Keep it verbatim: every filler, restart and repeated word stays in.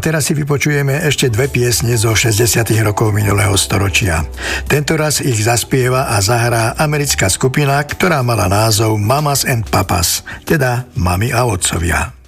teraz si vypočujeme ešte dve piesne zo šesťdesiatych rokov minulého storočia. Tentoraz ich zaspieva a zahrá americká skupina, ktorá mala názov Mamas and Papas, teda mami a otcovia.